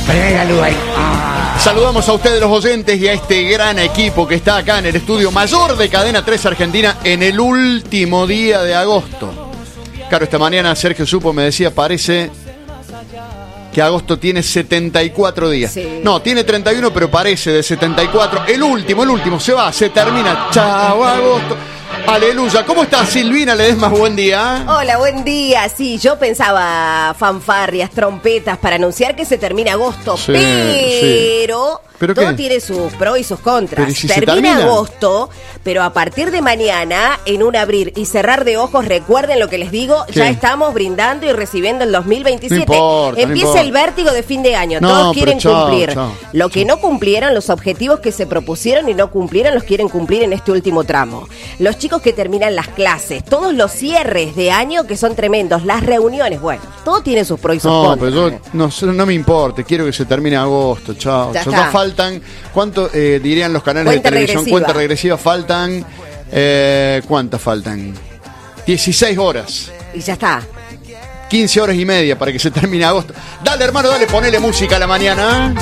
Primera luz ahí. Saludamos a ustedes los oyentes y a este gran equipo que está acá en el estudio mayor de Cadena 3 Argentina en el último día de agosto. Claro, esta mañana Sergio Supo me decía, parece que agosto tiene 74 días. Sí. No, tiene 31, pero parece de 74. El último, se va, se termina. Chao, agosto. Aleluya. ¿Cómo estás, Silvina Ledesma? Buen día. Hola, buen día. Sí, yo pensaba fanfarrias, trompetas para anunciar que se termina agosto, Sí, pero... sí. ¿Pero todo qué? tiene sus pros y sus contras. Pero ¿y si se termina termina? agosto, pero a partir de mañana, en un abrir y cerrar de ojos, recuerden lo que les digo, ¿Qué? ya estamos brindando y recibiendo el 2027. No importa, Empieza no importa. el vértigo de fin de año. No, Todos pero quieren chao, cumplir. chao, Lo que no cumplieron, los objetivos que se propusieron y no cumplieron, los quieren cumplir en este último tramo. Los chicos que terminan las clases, todos los cierres de año que son tremendos, las reuniones, bueno, todo tiene sus pros y sus No, contras. pero yo no me importa, quiero que se termine agosto, chao. Ya Ya está. faltan, ¿cuánto dirían los canales Cuenta de televisión? regresiva. Cuenta regresiva, faltan, ¿cuántas faltan? 16 horas, Y ya está. 15 horas y media para que se termine agosto. Dale, hermano, dale, ponele música a la mañana.